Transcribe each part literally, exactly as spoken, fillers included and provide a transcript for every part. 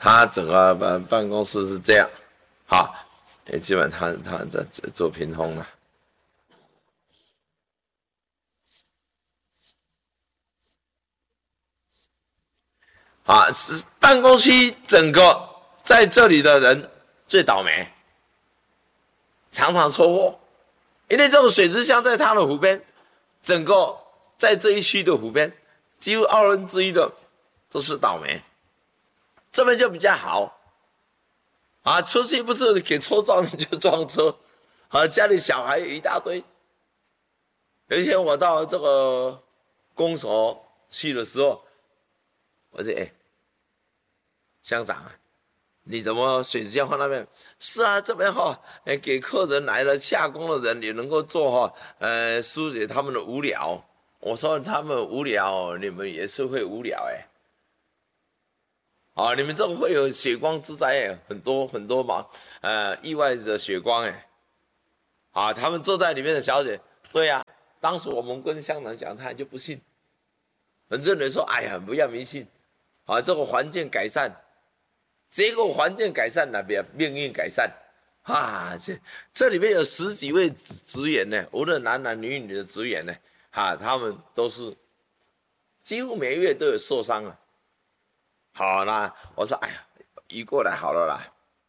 他整个办办公室是这样，好，也基本他他在做屏风了。啊，是办公区整个在这里的人最倒霉，常常错过，因为这个水之乡在它的湖边，整个在这一区的湖边，几乎二分之一的都是倒霉。这边就比较好，啊，出去不是给车撞你就撞车，啊，家里小孩一大堆。有一天我到这个公所去的时候，我说：“哎，乡长啊，你怎么水之乡放那边？是啊，这边哈，哎，给客人来了下工的人，你能够做哈，呃，疏解他们的无聊。”我说：“他们无聊，你们也是会无聊哎。”啊，你们这个会有血光之灾哎，很多很多嘛，呃，意外的血光哎，啊，他们坐在里面的小姐，对呀、啊，当时我们跟乡长讲，他就不信，很认为说，哎呀，不要迷信，啊，这个环境改善，结果环境改善了，别命运改善，啊，这这里面有十几位职员呢，无论男男女女的职员呢，哈、啊，他们都是几乎每个月都有受伤啊。好啦，我说，哎呀，移过来好了啦。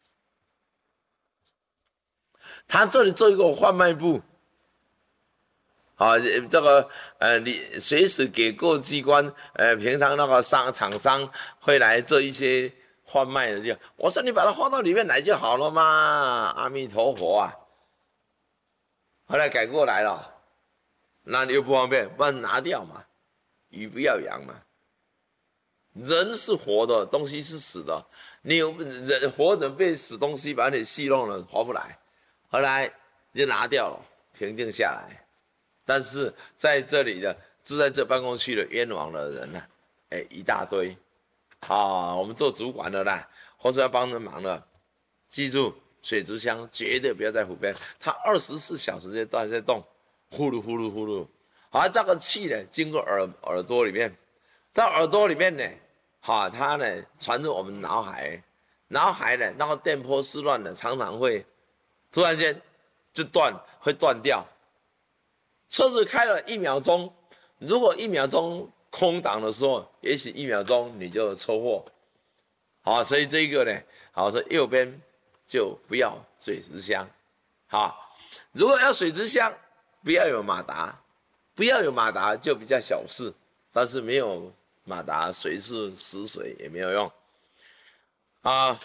他这里做一个贩卖部，啊，这个呃，你随时给各机关，呃，平常那个商厂商会来做一些贩卖的，就我说你把它放到里面来就好了嘛，阿弥陀佛啊。后来改过来了，那你又不方便，不然拿掉嘛，鱼不要养嘛。人是活的，东西是死的。你有人活人被死东西把你戏弄了，活不来。后来就拿掉了，平静下来。但是在这里的住在这办公区的冤枉的人呢、啊，哎，一大堆。啊，我们做主管的啦，或者要帮人忙的，记住水族箱绝对不要在湖边，它二十四小时在都在动，呼噜呼噜呼噜。好，这个气呢经过耳耳朵里面，到耳朵里面呢。好，它呢传入我们脑海，脑海呢那个电波失乱的，常常会突然间就断，会断掉。车子开了一秒钟，如果一秒钟空档的时候，也许一秒钟你就车祸。好，所以这个呢，好说右边就不要水质箱。好，如果要水质箱，不要有马达，不要有马达就比较小事，但是没有。马达水是死水也没有用啊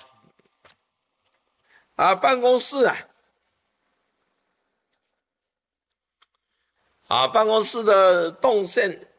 啊！办公室啊啊，办公室的动线